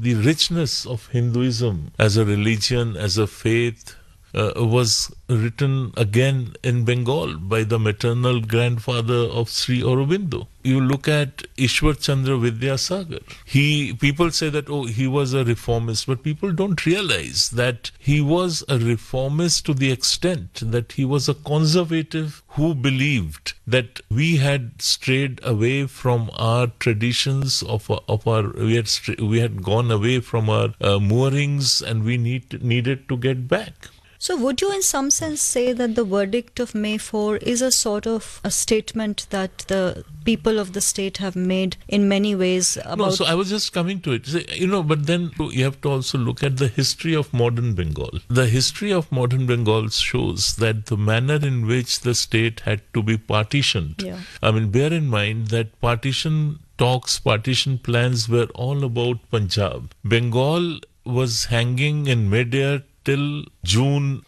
the richness of Hinduism as a religion, as a faith, was written again in Bengal by the maternal grandfather of Sri Aurobindo. You look at Ishwar Chandra Vidyasagar. People say that, he was a reformist, but people don't realize that he was a reformist to the extent that he was a conservative who believed that we had strayed away from our traditions we had gone away from our moorings, and we needed to get back. So would you in some sense say that the verdict of May 4 is a sort of a statement that the people of the state have made in many ways about... No, so I was just coming to it. But then you have to also look at the history of modern Bengal. The history of modern Bengal shows that the manner in which the state had to be partitioned. Yeah. I mean, bear in mind that partition plans were all about Punjab. Bengal was hanging in midair till June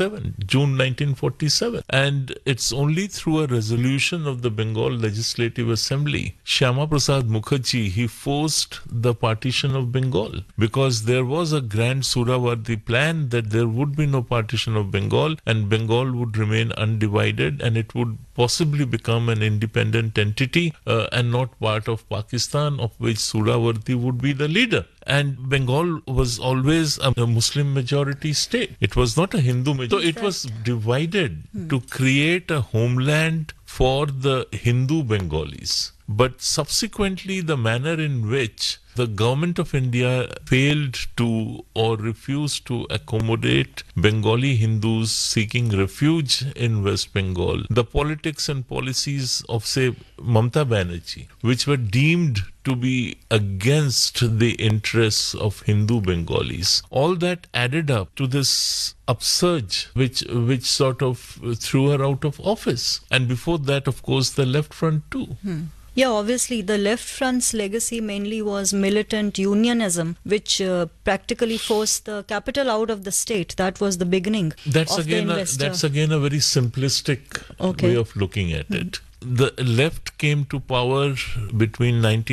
1947. And it's only through a resolution of the Bengal Legislative Assembly, Shyama Prasad Mukherjee, he forced the partition of Bengal, because there was a grand Surawardi plan that there would be no partition of Bengal, and Bengal would remain undivided, and it would possibly become an independent entity and not part of Pakistan, of which Surawardi would be the leader. And Bengal was always a Muslim majority state. It was not a Hindu majority. So it was divided to create a homeland for the Hindu Bengalis. But subsequently, the manner in which the government of India failed to or refused to accommodate Bengali Hindus seeking refuge in West Bengal, the politics and policies of, say, Mamata Banerjee, which were deemed to be against the interests of Hindu Bengalis, all that added up to this upsurge which sort of threw her out of office. And before that, of course, the Left Front too. Yeah, obviously, the Left Front's legacy mainly was militant unionism, which practically forced the capital out of the state. That was the beginning That's of again the investor. That's again a very simplistic way of looking at it. The left came to power between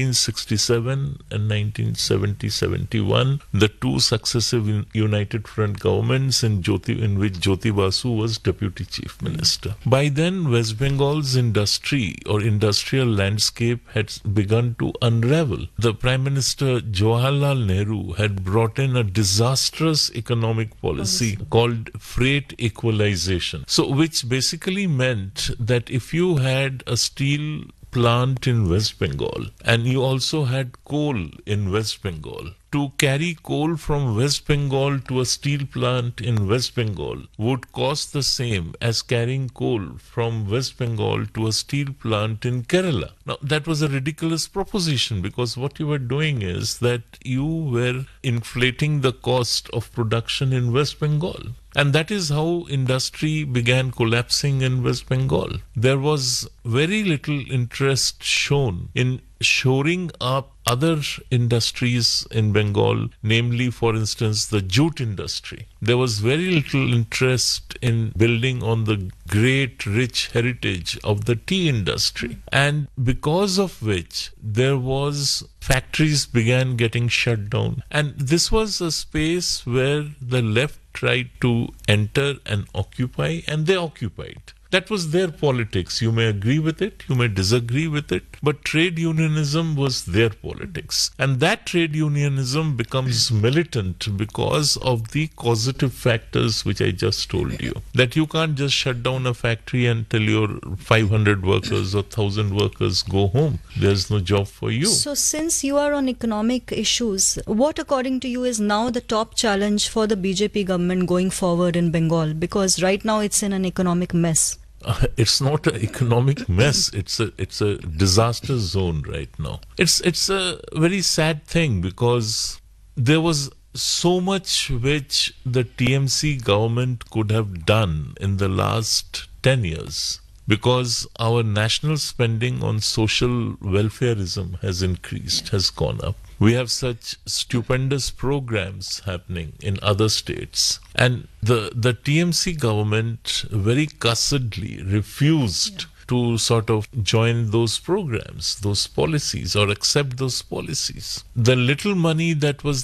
1967 and 1970-71, the two successive United Front governments in which Jyoti Basu was Deputy Chief Minister. By then, West Bengal's industry or industrial landscape had begun to unravel. The Prime Minister Jawaharlal Nehru had brought in a disastrous economic policy called freight equalization. So, which basically meant that if you had a steel plant in West Bengal and you also had coal in West Bengal, to carry coal from West Bengal to a steel plant in West Bengal would cost the same as carrying coal from West Bengal to a steel plant in Kerala. Now, that was a ridiculous proposition, because what you were doing is that you were inflating the cost of production in West Bengal. And that is how industry began collapsing in West Bengal. There was very little interest shown in shoring up other industries in Bengal, namely, for instance, the jute industry. There was very little interest in building on the great, rich heritage of the tea industry. And because of which, there was factories began getting shut down. And this was a space where the left tried to enter and occupy, and they occupied. That was their politics. You may agree with it, you may disagree with it, but trade unionism was their politics. And that trade unionism becomes militant because of the causative factors which I just told you. That you can't just shut down a factory and tell your 500 workers or 1,000 workers go home. There's no job for you. So since you are on economic issues, what according to you is now the top challenge for the BJP government going forward in Bengal? Because right now it's in an economic mess. It's not an economic mess. It's a disaster zone right now. It's a very sad thing, because there was so much which the TMC government could have done in the last 10 years. Because our national spending on social welfareism has increased, has gone up. We have such stupendous programs happening in other states. And the TMC government very cussedly refused to sort of join those programs, those policies, or accept those policies. The little money that was